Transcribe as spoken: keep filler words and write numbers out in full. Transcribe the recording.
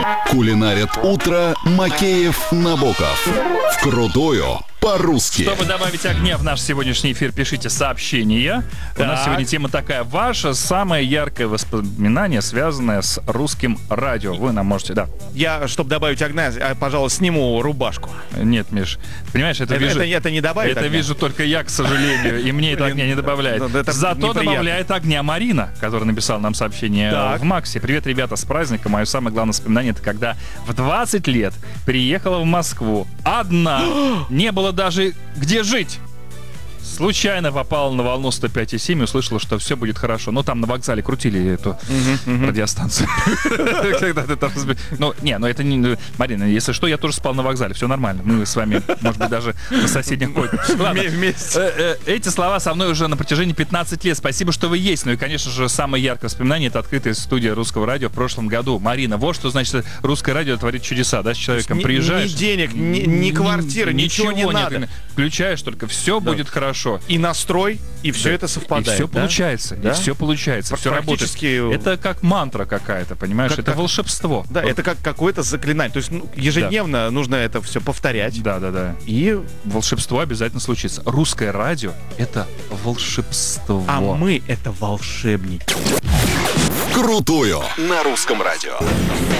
Кулинарит утро Макеев, Набоков. Вкрутую по-русски. Чтобы добавить огня в наш сегодняшний эфир, пишите сообщения. У нас сегодня тема такая. Ваше самое яркое воспоминание, связанное с русским радио. Вы нам можете, да. Я, чтобы добавить огня, пожалуй, сниму рубашку. Нет, Миш, понимаешь, это, Это, вижу... это, это не добавит Это огня? вижу только я, к сожалению, и мне это огня не добавляет. Ну, это Зато неприятно. добавляет огня Марина, которая написала нам сообщение Так. в Максе. Привет, ребята, с праздником. Мое самое главное воспоминание — это когда в двадцать лет приехала в Москву одна. Не было даже где жить. Случайно попала на волну сто пять и семь и услышала, что все будет хорошо. Но там на вокзале крутили эту радиостанцию. Когда ты там разби- Ну, не, ну это не... Марина, если что, я тоже спал на вокзале. Все нормально. Мы с вами, может быть, даже на соседних койках. Ладно. Вместе. Э, э, Эти слова со мной уже на протяжении пятнадцати лет. Спасибо, что вы есть. Ну и, конечно же, самое яркое воспоминание — это открытая студия Русского радио в прошлом году. Марина, вот что значит Русское радио творит чудеса, да, с человеком Ни- приезжаешь. Ни денег, ни, ни квартиры, ничего, не нет. надо. Включаешь только, все будет хорошо. И настрой, и все это совпадает. И все да? получается, Да? и все получается, все работает. Практически- Это как мантра какая-то, понимаешь? Как- это как- волшебство. Да, Вот. это как какое-то заклинание. То есть ну, ежедневно нужно это все повторять. Да, да, да. И... Волшебство обязательно случится. Русское радио — это волшебство. А мы — это волшебники. Вкрутую на русском радио.